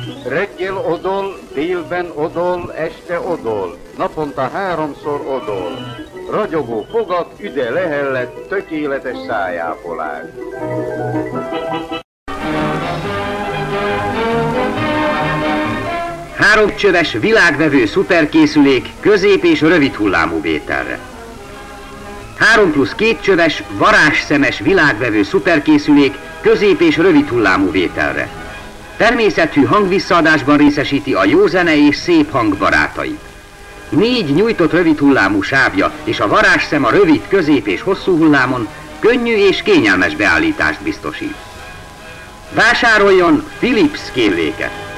Reggel odol, délben odol, este odol, naponta 3-szor odol. Ragyogó fogat, üde lehellet, tökéletes szájápolás. Háromcsöves világvevő szuperkészülék közép- és rövid hullámú vételre. 3+2 csöves varázsszemes világvevő szuperkészülék közép- és rövid hullámú vételre. Természetű hangvisszaadásban részesíti a jó zene és szép hang barátait. 4 nyújtott rövid hullámú sávja és a varázsszem a rövid, közép és hosszú hullámon könnyű és kényelmes beállítást biztosít. Vásároljon Philips készüléket!